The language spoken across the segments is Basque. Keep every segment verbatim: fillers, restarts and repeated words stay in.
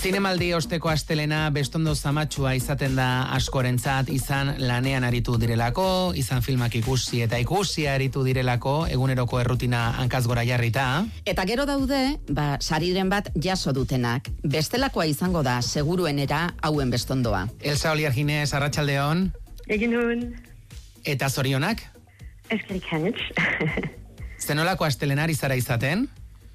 Zinemaldi osteko astelena bestondo zamatsua izaten da askorentzat, izan lanean aritu direlako, izan filmak ikusi eta ikusi aritu direlako, eguneroko errutina hankaz gora jarrita. Eta gero daude, ba, sariren bat jaso dutenak. Bestelakoa izango da, seguruenera hauen bestondoa. Elsa Oliar Ginez, arratsaldeon. Egin duen. Eta zorionak? Eskerik hanitz. Zenolako astelenar izara izaten?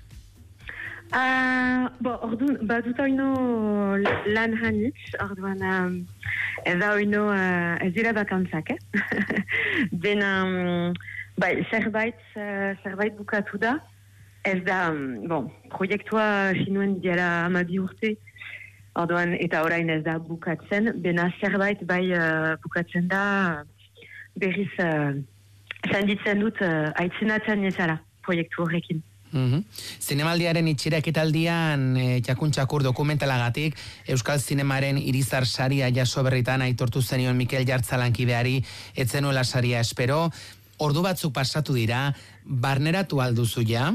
Uh, bo, orduan, badut oino lan hanitz, orduan, um, ez da oino, uh, ez dira bakantzak, eh? Ben, um, bai, zerbait, uh, zerbait bukatu da, ez da, um, bon, proiektua sinuen diara amabi urte, orduan, eta orain ez da bukatzen, bena zerbait bai uh, bukatzen da, berriz, uh, zenditzen dut, uh, aitzinatzen ezala, proiektu horrekin. Mm-hmm. Zinemaldiaren itxira ekitaldian e, jakuntxakur dokumentalagatik Euskal Zinemaren Irizar saria jaso berritan aitortu zenion Mikel Jartza lankideari etzenuela saria espero. Ordu batzuk pasatu dira, barneratu alduzu ja?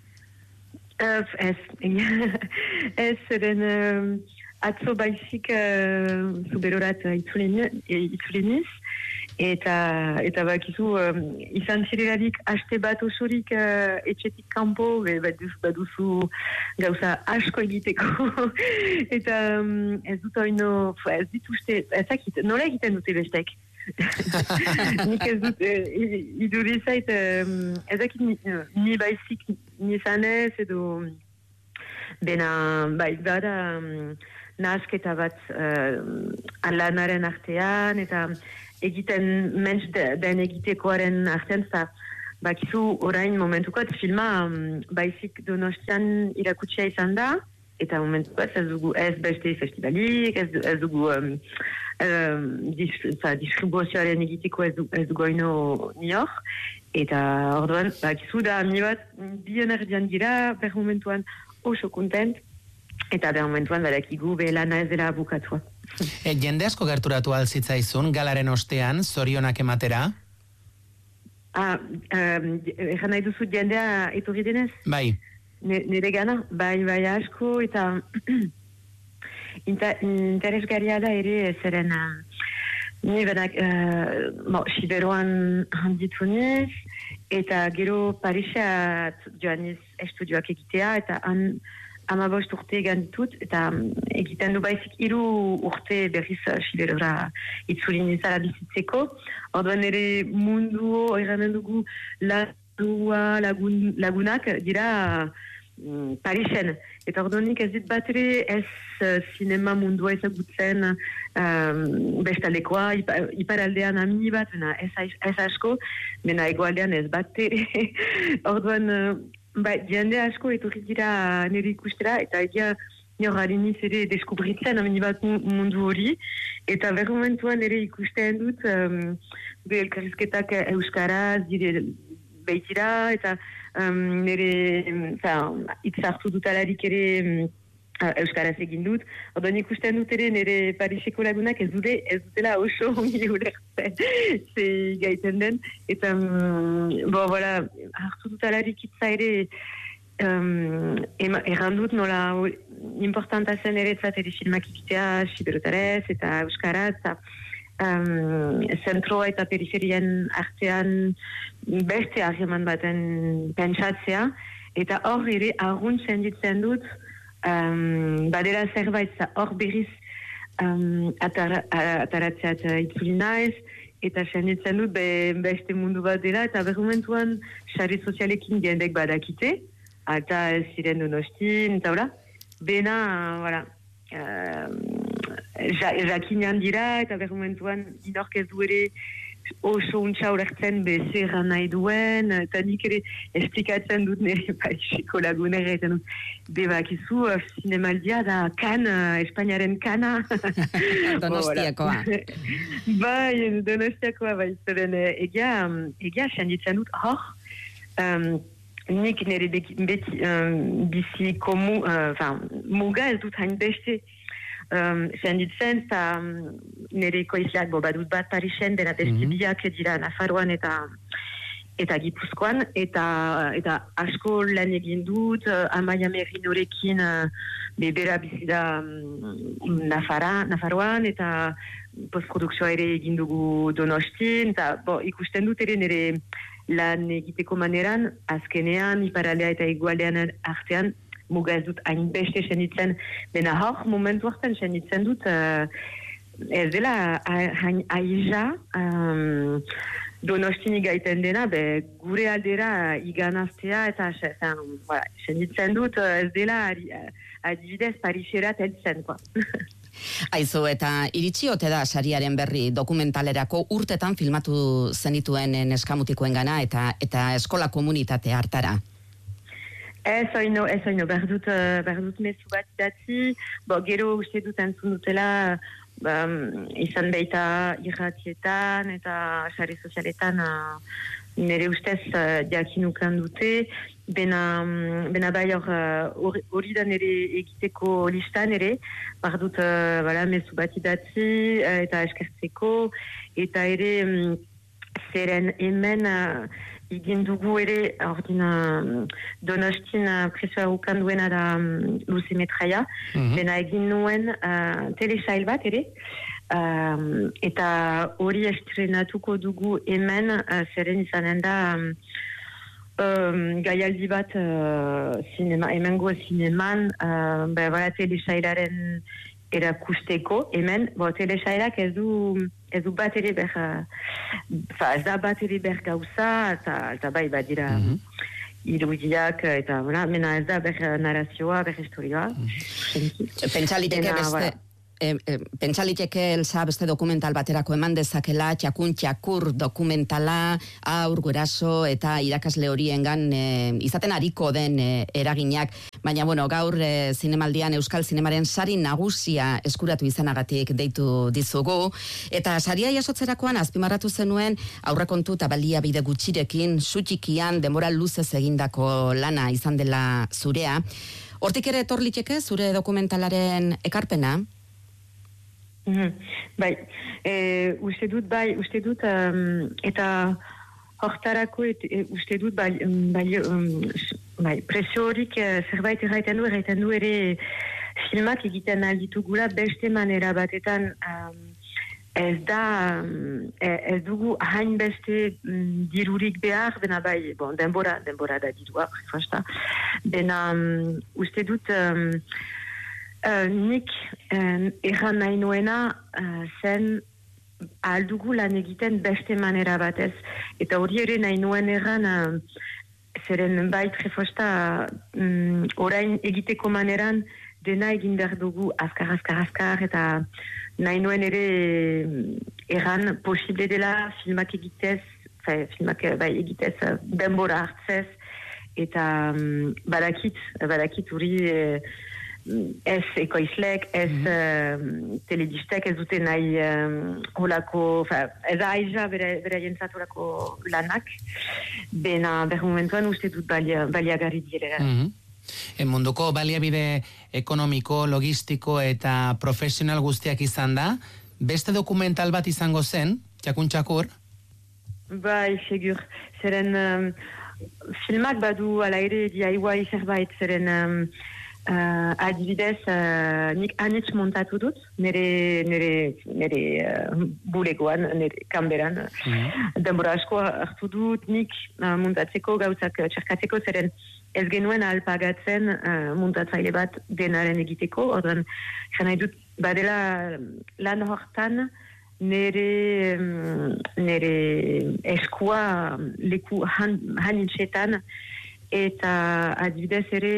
Uh, ez, ez, zeren uh, atzo baizik uh, zuberorat itzuleniz, eta eta bakizu um, izan zirelarik aste bat osorik uh, etxetik kanpo, baduzu gauza asko egiteko, eta um, ez dut oino, ez dituzte, ezakit, nola egiten dute bestek? Nik ez dut, uh, idurizait, um, ezakit ni, ni baizik nizanez, edo bena, bai, bada um, nahasketa bat uh, alanaren artean, eta egiten mentz den egitekoaren artean, za, bakizu orain momentukat filma um, baizik Donostian irakutsia izan da, eta momentukat ez dugu ez beste festivalik, ez, ez dugu um, um, dis, za, distribuzioaren egiteko ez, ez dugu oino nior, eta orduan bakizu da mi bat bien erdian gira, ber momentuan oso kontent, eta ber momentuan badakigu be lana ez dela bukatua. E, jende asko gerturatu alzitzaizun, galaren ostean, zorionak ematera? Ah, um, egan nahi duzu jendea etorri denez? Bai. Nire gana, bai, bai asko, eta inter, interesgarria da ere, zeren, uh, ni benak, uh, mo, Siberoan handitu niz, eta gero Parisat joan niz estudioak egitea, eta han, amabost urte egan ditut, eta egiten du baizik hiru urte berriz Siberora itzulin izala bizitzeko. Orduan ere mundu eranen dugu lagua, lagun, lagunak dira um, Parisen. Eta orduan nik ez dit bat ere ez uh, sinema mundua ezagutzen um, bestaldekoa, ipa, iparaldean ami bat, ez, ez asko, mena egoaldean ez bat ere. Orduan, uh, Ba, jende asko etorri dira nire ikustera, eta egia nire hariniz ere deskubritzen amini bat mundu hori, eta berro momentuan ere ikusten dut um, be elkarrizketak euskaraz dire behitira, eta um, nire itzartu dutalarik ere um, euskaraz egin dut. Orduan ikusten dut ere nire Pariseko lagunak ez dute, ez dutela oso ongi ulertzen ze gaiten den. Eta, um, bo, voilà, hartu dutalarik itza ere um, errandut nola importanta zen ere etzat ere filmak ikitea siberotarez eta euskaraz, eta um, zentroa eta periferien artean beste harreman baten pentsatzea, eta hor ere arruntzen ditzen dut Um, badera zerbait hor berriz um, atar, ataratzeat itzuli naiz, eta senditzen dut be, beste mundu bat dela, eta berrumentuan sare sozialekin jendek badakite, eta ez ziren Donostin, eta hola, bena, voilà, um, jakinan dira, eta berrumentuan inork ez du ere oso untsa horretzen bezerra nahi duen, eta nik ere esplikatzen dut nire Pariseko lagunera, eta dut, bebakizu, zinemaldia da kan, Espainiaren kana. Donostiakoa. Bai, Donostiakoa, bai, zeren egia, egia senditzen dut, hor, um, nik nire beti um, bizi komu, uh, muga ez dut hain beste, Um, senditzen, eta um, nire koizleak bo badut bat Parisen, dena beste biak dira Nafarroan eta eta Gipuzkoan, eta, eta asko lan egin dut, uh, Amaia Merinorekin uh, bebera bizida um, Nafara, Nafaroan, eta postprodukzioa ere egin dugu Donostin, eta bo, ikusten dut ere nire lan egiteko maneran, azkenean, iparaldea eta igualdean artean, muga ez dut hainbeste senitzen, bena hor momentu hartan senitzen dut, uh, ez dela hain aiza, um, Donostin igaiten dena, be, gure aldera iganaztea, eta voilà, senitzen dut, ez dela adibidez Pariserat heltzen, quoi. Aizu, eta iritsi ote da sariaren berri dokumentalerako urtetan filmatu zenituen neskamutikoen gana eta, eta eskola komunitate hartara? Ez oino, ez oino, berdut, berdut mezu bat idatzi, bo, gero uste dut entzun dutela, um, izan baita irratietan eta sare sozialetan uh, nire ustez uh, jakinukan dute, bena, bena bai hori uh, da nire egiteko listan ere, bardut uh, bala, mezu bat idatzi uh, eta eskertzeko, eta ere um, zeren hemen uh, egin dugu ere, ordina Donostin uh, presoa ukan duena da um, Luze Metraia, mm-hmm. Bena egin nuen uh, telesail bat ere, um, eta hori estrenatuko dugu hemen, uh, zeren izanen da um, um, gaialdi bat uh, cinema, hemengo zineman, uh, be, bala telesailaren erakusteko, hemen, bo, telesailak ez du, ez du bat ere ber, fa, ez da bat ere ber gauza, eta, eta bai, bat dira, mm-hmm. irudiak, eta, bona, mena ez da ber narrazioa, ber historioa. Mm-hmm. Pentsaliteke beste... E, e, pentsaliteke elsa beste dokumental baterako eman dezakela, txakun txakur dokumentala, aur guraso eta irakasle horiengan e, izaten ariko den e, eraginak, baina bueno, gaur e, zinemaldian Euskal Zinemaren sari nagusia eskuratu izanagatik deitu dizugu, eta saria jasotzerakoan azpimarratu zenuen aurrekontu eta baliabide gutxirekin, sutxikian, denbora luzez egindako lana izan dela zurea. Hortik ere etorliteke zure dokumentalaren ekarpena? Mm-hmm. Bai, e, uste dut, bai, uste dut, um, eta hortarako, et, e, uste dut, bai, bai, um, bai presio horik uh, zerbait erraiten du, erraiten du ere filmak egiten alditugula beste manera batetan um, ez da, um, ez dugu hain beste um, dirurik behar, bena bai, bon, denbora, denbora da dirua, prefasta, bena um, uste dut, um, Uh, nik uh, erran nahi nuena uh, zen aldugu lan egiten beste manera batez. Eta hori ere nahi nuen erran uh, zeren bai trefosta um, orain egiteko maneran dena egin behar dugu azkar, azkar, azkar eta nahi nuen ere erran posible dela filmak egitez, filmak bai egitez uh, denbora hartzez eta um, badakit, badakit hori uh, ez ekoizlek, ez mm-hmm. uh, teledistek, ez dute nahi um, holako, ez da aiza bera jentzat holako lanak, bena ber momentuan uste dut balia, baliagarri direla. Mm-hmm. En munduko baliabide ekonomiko, logistiko eta profesional guztiak izan da, beste dokumental bat izango zen, txakun txakur? Bai, segur. Zeren um, filmak badu ala ere diaiwa zerbait, zeren um, Uh, adibidez, uh, nik anitz montatu dut, nire, nire, nire uh, bulegoan, nire kamberan. Mm-hmm. Denbora asko hartu dut, nik uh, montatzeko gauzak uh, txerkatzeko, zeren ez genuen alpagatzen uh, montatzaile bat denaren egiteko. Ordan, jana dut, badela lan hortan, nire, um, nire eskua leku han, hanitzetan, eta adibidez ere,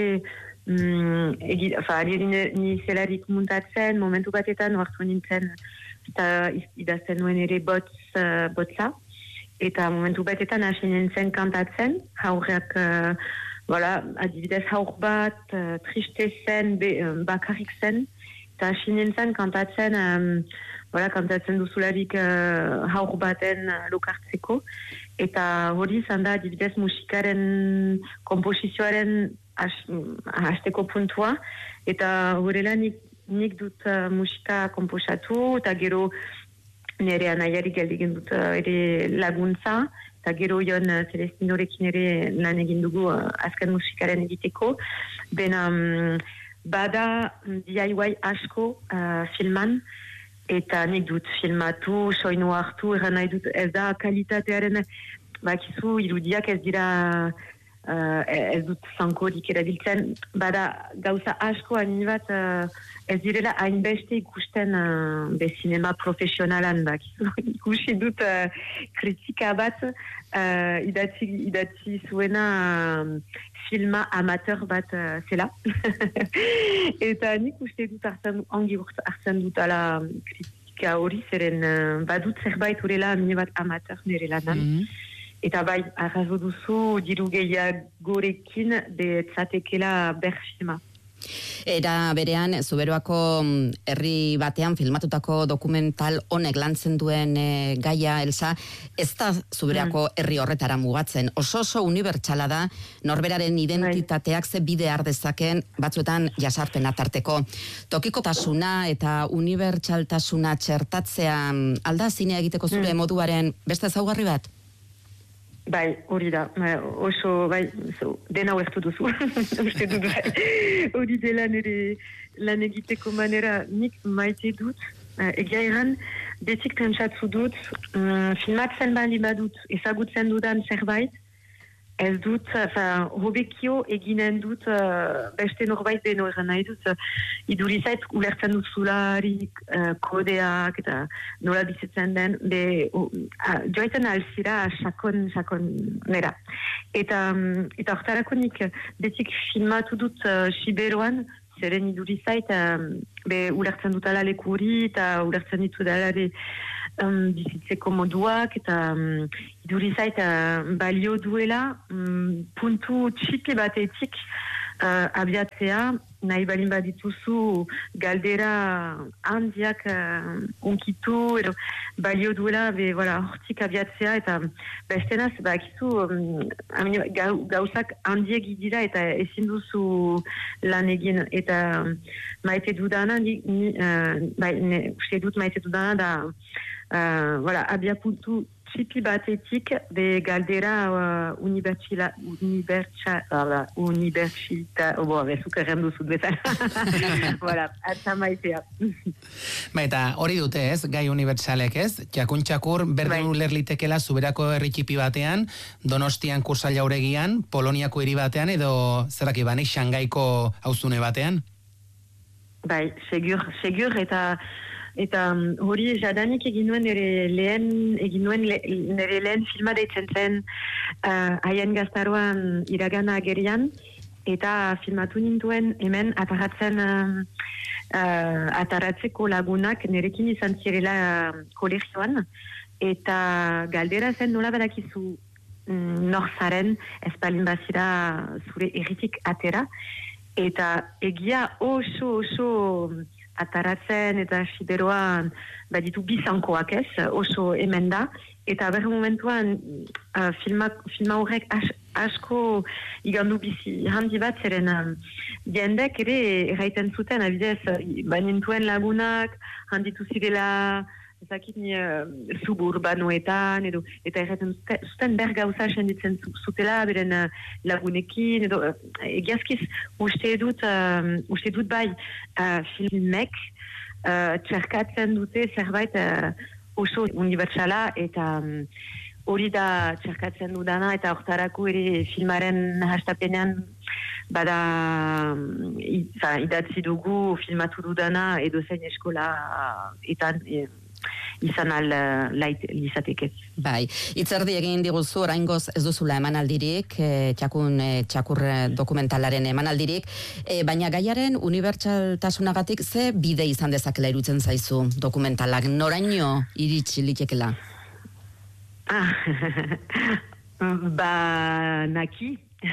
Mm, egi, fa, ni zelarik muntatzen, momentu batetan hartu nintzen eta idazten nuen ere botz, uh, botza, eta momentu batetan hasi nintzen kantatzen, haurrak, uh, voilà, adibidez haur bat, uh, triste zen, be, uh, bakarrik zen, eta hasi nintzen kantatzen, um, voilà, kantatzen duzularik uh, haur baten uh, lokartzeko, eta hori izan da adibidez musikaren komposizioaren hasteko puntua, eta horrela nik, nik dut uh, musika komposatu, eta gero nire anaiari geldigen dut uh, ere laguntza, eta gero Jon Celestinorekin ere lan egin dugu uh, azken musikaren egiteko. Bena um, bada D I Y asko uh, filman, eta nik dut filmatu, soinu hartu, eran nahi dut ez da kalitatearen, bakizu irudiak ez dira... Uh, ez dut zankorik erabiltzen, bada gauza asko hain bat uh, ez direla hainbeste ikusten uh, be sinema profesionalan bak. Ikusi dut uh, kritika bat uh, idatzi, idatzi zuena uh, filma amateur bat uh, zela. Eta nik uste dut hartzen, ongi hartzen dut ala kritika hori, zeren uh, badut zerbait horrela mine bat amateur nire lanan. Mm-hmm. Eta bai, arrazo duzu, diru gehiagorekin betzatekela berfilma. Era berean, Zuberoako herri batean filmatutako dokumental honek lantzen duen e, gaia, Elsa, ez da Zuberoako mm. herri horretara mugatzen. Oso oso unibertsala da, norberaren identitateak ze bide ardezaken batzuetan jasarpena tarteko. Tokikotasuna eta unibertsaltasuna txertatzea alda zinea egiteko zure mm. moduaren beste ezaugarri bat? Bai, hori da, oso, bai, so, dena huertu duzu, uste dut, bai, hori dela nire lan egiteko manera nik maite dut, uh, egia eran, betik pentsatzu dut, um, filmatzen bali badut, ezagutzen dudan zerbait, ez dut, enfin, hobekio eginen dut, uh, beste norbait beno eran nahi dut, uh, idurizait ulertzen dut zularik, uh, kodeak, eta nola bizitzen den, be, uh, uh, joaiten alzira sakon, sakon, nera. Eta, um, eta hortarako nik, betik filmatu dut uh, Siberoan, zeren idurizait, um, be, ulertzen dut ala lekuri, eta ulertzen ditu dala be, Um, bizitzeko moduak eta um, idurizait uh, balio duela um, puntu txipi batetik uh, abiatzea, nahi balin badituzu galdera handiak uh, unkitu, edo balio duela be, voilà, hortik abiatzea, eta bestenaz, bakizu um, gau, gauzak handiek dira eta ezin duzu lan egin, eta um, maite dudana, ni, ni, uh, bai, ne, uste dut maite dudana da Uh, voilà, abia puntu txipi batetik de galdera uh, unibertsila, unibertsa, uh, unibertsita, oh, bo, bezuk errendu zut bezala. Voilà, atza maitea. Ba, eta hori dute ez, gai unibertsalek ez, Txakun-Txakur berdin ulerlitekela Zuberako herrikipi batean, Donostian Kursail jauregian, Poloniako hiri batean, edo zerraki bane, Xangaiko auzune batean? Bai, segur, segur, eta Eta um, hori jadanik egin nuen nire lehen, egin nuen le, nire lehen filma deitzen zen uh, haien gaztaroan iragana agerian, eta filmatu nintuen hemen ataratzen uh, uh, ataratzeko lagunak nirekin izan zirela uh, kolegioan, eta galdera zen nola badakizu um, norzaren espalin bazira zure erritik atera, eta egia oso oso ataratzen eta Siberoan baditu bizankoak ez, oso hemen da, eta berre momentuan uh, filma, filma horrek as, asko igandu bizi handi bat, zeren um, jendek ere erraiten zuten, abidez, banintuen lagunak, handitu zirela, ezakit ni uh, suburbanoetan, edo, eta erraten zuten ber gauza senditzen zutela, beren uh, lagunekin, edo, uh, egiazkiz, uste dut, uh, uste dut bai, uh, filmek, uh, txerkatzen dute zerbait uh, oso unibertsala, eta um, hori da txerkatzen dudana, eta hortarako ere filmaren hastapenean bada idatzi dugu filmatu dudana edo zein eskola etan e, izan al lizateke. Bai, itzerdi egin diguzu oraingoz ez duzula emanaldirik, e, txakun e, txakur dokumentalaren emanaldirik, e, baina gaiaren unibertsaltasunagatik ze bide izan dezakela irutzen zaizu dokumentalak, noraino iritsi litekela? Ah, ba, naki.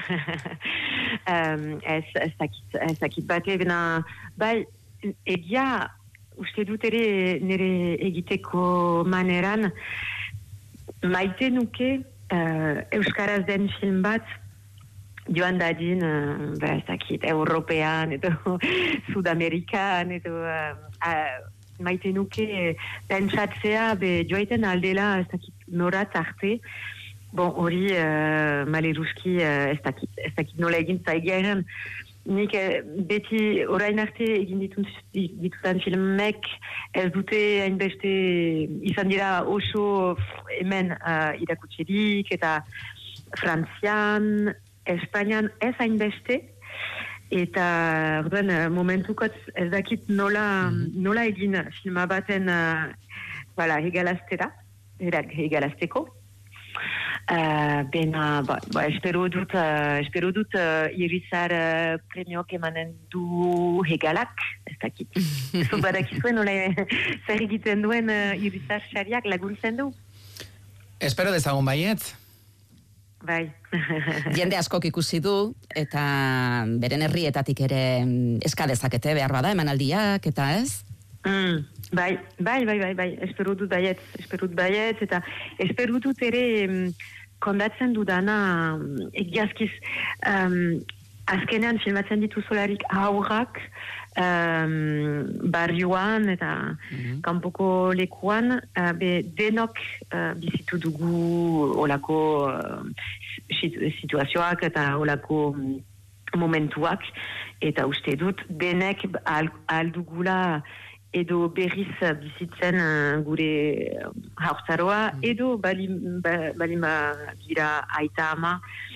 um, ez, ez dakit, ez dakit bate, bena, bai, egia, uste dut ere nire egiteko maneran, maite nuke uh, euskaraz den film bat, joan dadin, uh, ba, ez dakit, European, edo Sudamerikan, edo uh, uh, maite nuke pentsatzea, be joaiten aldela, ez dakit, norat arte, bon, hori uh, maleruski uh, ez dakit, ez dakit nola egin zaigearen. Nik eh, beti orain arte egin ditun, ditutan filmek ez dute hainbeste izan dira oso hemen uh, irakutserik eta Frantzian, Espainian ez hainbeste. Eta orduan momentukot ez dakit nola, mm-hmm. nola egin filma baten uh, voilà, hegalaztera, hegalazteko. Uh, bena, ba, ba, espero dut, uh, espero dut uh, Irizar uh, premiok emanen du hegalak, ez dakit. Zo badakizuen nola zer egiten duen uh, Irizar sariak laguntzen du. Espero dezagun baietz. Bai. Jende askok ikusi du, eta beren herrietatik ere eska dezakete behar bada emanaldiak, eta ez? Mm, bai, bai, bai, bai, bai, espero dut baiet, espero dut baiet, eta espero dut ere um, kondatzen dudana um, egiazkiz um, azkenean filmatzen dituzolarik aurrak um, barrioan eta mm-hmm. kanpoko lekuan uh, be, denok uh, bizitu dugu olako uh, situazioak eta olako um, momentuak, eta uste dut denek aldugula edo berriz bizitzen uh, gure haurtzaroa, mm. edo balima ba, balima gira aita ama,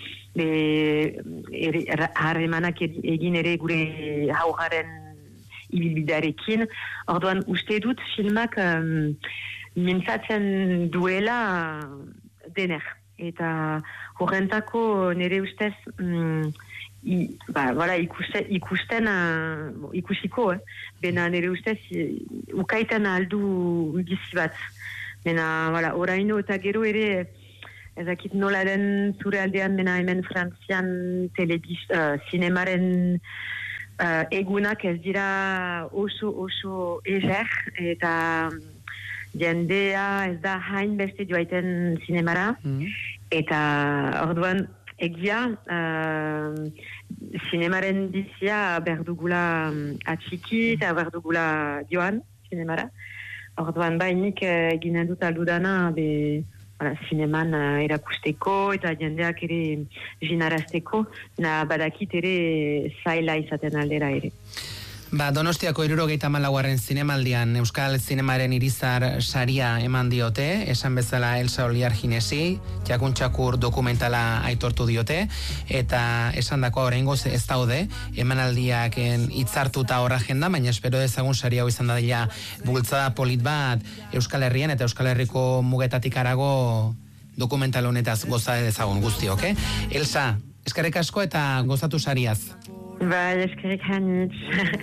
harremanak egin ere gure hauraren ibilbidearekin. Orduan, uste dut filmak um, mintzatzen duela dener. Eta horrentako nire ustez um, I, ba, voilà, ikusten, ikusten uh, ikusiko, eh? Bena nire ustez ukaiten aldu bizi bat. Bena, voilà, oraino eta gero ere ezakit nola den zure aldean, bena hemen Frantzian telebiz, uh, zinemaren uh, egunak ez dira oso oso ezer, eta jendea ez da hain beste joaiten zinemara, mm-hmm. eta orduan egia, uh, zinemaren bizia berdugula um, atxiki eta berdugula joan zinemara. Orduan bainik eginen dut aldudana be, voilà, zineman uh, erakusteko eta jendeak ere jinarazteko, na badakit ere zaila izaten aldera ere. Ba, Donostiako hirurogeita hamalaugarren zinemaldian Euskal Zinemaren Irizar saria eman diote, esan bezala Elsa Oliar Ginesi, Txakun-txakur dokumentala aitortu diote, eta esan dako oraingoz ez daude, emanaldiak hitzartuta hor agenda, baina espero dezagun sari hau izan dadila bultzada polit bat Euskal Herrian eta Euskal Herriko mugetatik arago dokumental honetaz goza dezagun guztiok, eh? Elsa, eskerrik asko eta gozatu sariaz. Bai, eskerrik hanitz.